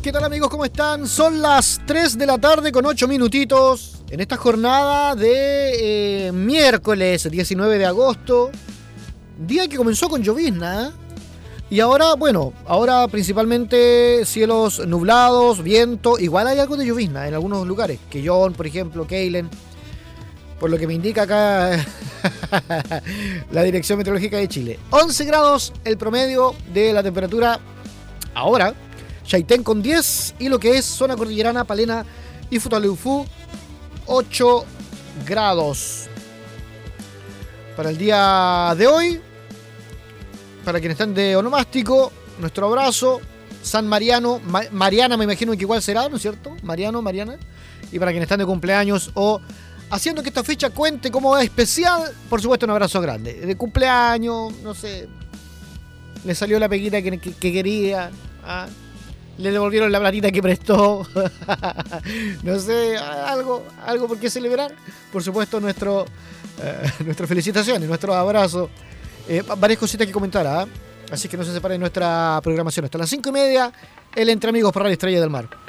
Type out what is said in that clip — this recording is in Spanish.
¿Qué tal amigos? ¿Cómo están? Son las 3 de la tarde con 8 minutitos en esta jornada de miércoles 19 de agosto, día que comenzó con llovizna, ¿eh? Y ahora, bueno, principalmente cielos nublados, viento, igual hay algo de llovizna en algunos lugares, Quellón, por ejemplo, Keilen, por lo que me indica acá la Dirección Meteorológica de Chile. 11 grados el promedio de la temperatura ahora. Chaitén con 10 y lo que es zona cordillerana, Palena y Futaleufú, 8 grados. Para el día de hoy, para quienes están de onomástico, nuestro abrazo. San Mariano, Mariana me imagino que igual será, ¿no es cierto? Mariano, Mariana. Y para quienes están de cumpleaños o haciendo que esta fecha cuente como especial, por supuesto un abrazo grande. De cumpleaños, no sé, le salió la peguita que quería, ¿ah? Le devolvieron la platita que prestó. No sé, algo por qué celebrar. Por supuesto, nuestras felicitaciones, nuestro abrazo. Varias cositas que comentar, ¿eh? Así que no se separen de nuestra programación. Hasta las 5:30, el Entre Amigos por Radio Estrella del Mar.